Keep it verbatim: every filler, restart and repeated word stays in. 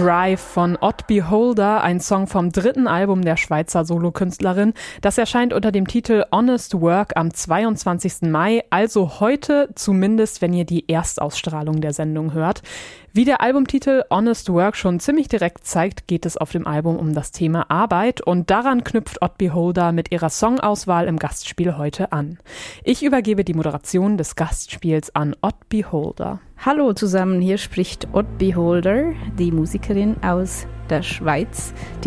Drive von Odd Beholder, ein Song vom dritten Album der Schweizer Solokünstlerin. Das erscheint unter dem Titel Honest Work am zweiundzwanzigsten Mai, also heute, zumindest wenn ihr die Erstausstrahlung der Sendung hört. Wie der Albumtitel Honest Work schon ziemlich direkt zeigt, geht es auf dem Album um das Thema Arbeit und daran knüpft Odd Beholder mit ihrer Songauswahl im Gastspiel heute an. Ich übergebe die Moderation des Gastspiels an Odd Beholder. Hallo zusammen, hier spricht Odd Beholder, die Musikerin aus der Schweiz, die